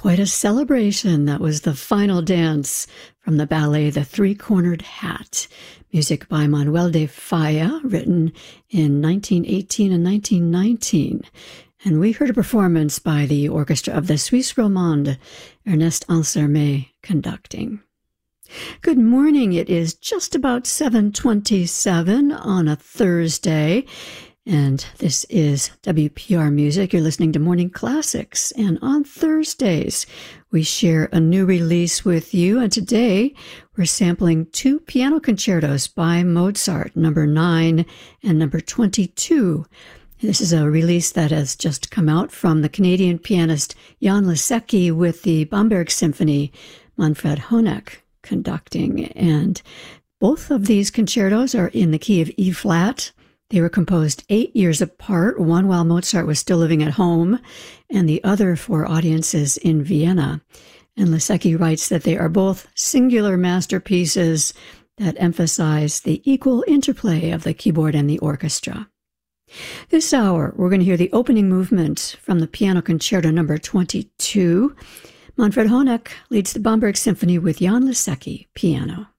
Quite a celebration. That was the final dance from the ballet The Three-Cornered Hat. Music by Manuel de Falla, written in 1918 and 1919. And we heard a performance by the orchestra of the Suisse Romande, Ernest Ansermet conducting. Good morning. It is just about 7:27 on a Thursday. And this is WPR Music. You're listening to Morning Classics. And on Thursdays, we share a new release with you. And today, we're sampling two piano concertos by Mozart, number 9 and number 22. This is a release that has just come out from the Canadian pianist Jan Lesecky with the Bamberg Symphony, Manfred Honeck conducting. And both of these concertos are in the key of E-flat. They were composed 8 years apart, one while Mozart was still living at home, and the other for audiences in Vienna. And Lesecky writes that they are both singular masterpieces that emphasize the equal interplay of the keyboard and the orchestra. This hour, we're going to hear the opening movement from the Piano Concerto number 22. Manfred Honeck leads the Bamberg Symphony with Jan Lesecky, piano.